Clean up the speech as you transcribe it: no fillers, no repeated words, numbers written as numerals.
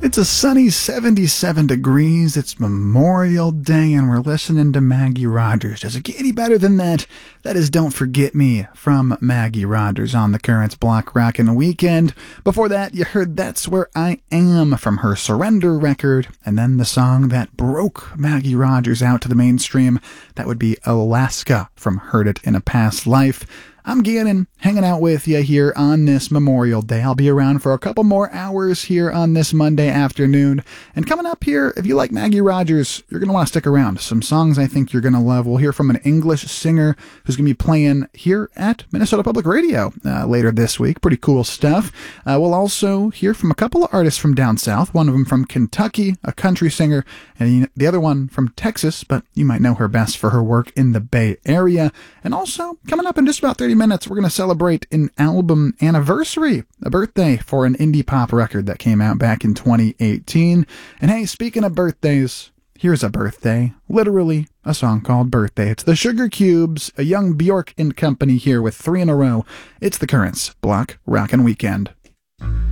It's a sunny 77 degrees. It's Memorial Day, and we're listening to Maggie Rogers. Does it get any better than that? That is Don't Forget Me from Maggie Rogers on the Currents Block Rockin' Weekend. Before that, you heard That's Where I Am from her Surrender record, and then the song that broke Maggie Rogers out to the mainstream, that would be Alaska from Heard It in a Past Life. I'm Gannon, hanging out with you here on this Memorial Day. I'll be around for a couple more hours here on this Monday afternoon. And coming up here, if you like Maggie Rogers, you're going to want to stick around. Some songs I think you're going to love. We'll hear from an English singer who's going to be playing here at Minnesota Public Radio later this week. Pretty cool stuff. We'll also hear from a couple of artists from down south. One of them from Kentucky, a country singer, and the other one from Texas, but you might know her best for her work in the Bay Area. And also, coming up in just about 30 minutes, we're going to celebrate an album anniversary, a birthday for an indie pop record that came out back in 2018. And hey, speaking of birthdays, here's a birthday, literally a song called Birthday. It's the Sugar Cubes, a young Bjork and company here with 3 in a row. It's the Currents Block Rockin' Weekend.